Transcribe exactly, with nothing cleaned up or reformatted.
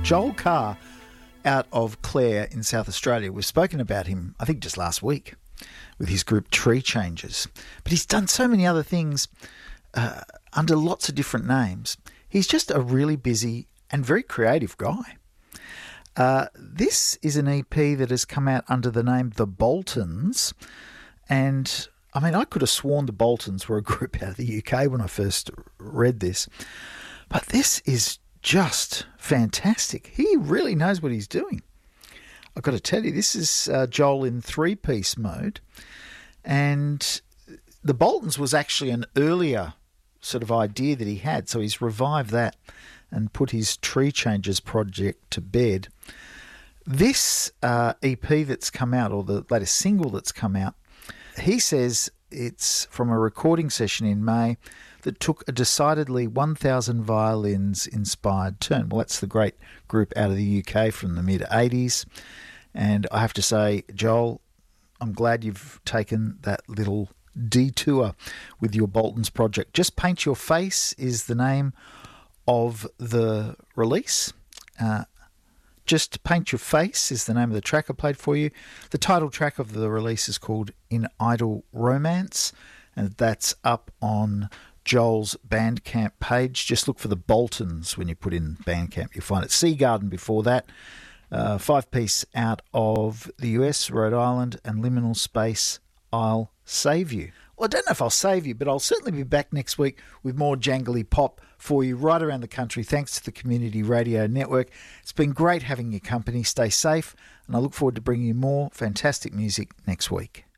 Joel Carr out of Clare in South Australia. We've spoken about him, I think, just last week with his group Tree Changes. But he's done so many other things uh, under lots of different names. He's just a really busy and very creative guy. Uh, this is an E P that has come out under the name The Boltons. And, I mean, I could have sworn the Boltons were a group out of the U K when I first read this. But this is just fantastic. He really knows what he's doing. I've got to tell you, this is uh, Joel in three-piece mode. And the Boltons was actually an earlier sort of idea that he had, so he's revived that and put his Tree Changes project to bed. This uh, E P that's come out, or the latest single that's come out, he says it's from a recording session in May that took a decidedly one thousand violins inspired turn. Well, that's the great group out of the U K from the mid eighties. And I have to say, Joel, I'm glad you've taken that little detour with your Boltons project. Just Paint Your Face is the name of the release. Uh, Just Paint Your Face is the name of the track I played for you. The title track of the release is called In Idle Romance, and that's up on Joel's Bandcamp page. Just look for the Boltons when you put in Bandcamp. You'll find it. Sea Garden before that. Uh, five-piece out of the U S, Rhode Island, and Liminal Space, I'll Save You. Well, I don't know if I'll save you, but I'll certainly be back next week with more jangly pop for you right around the country, thanks to the Community Radio Network. It's been great having your company. Stay safe, and I look forward to bringing you more fantastic music next week.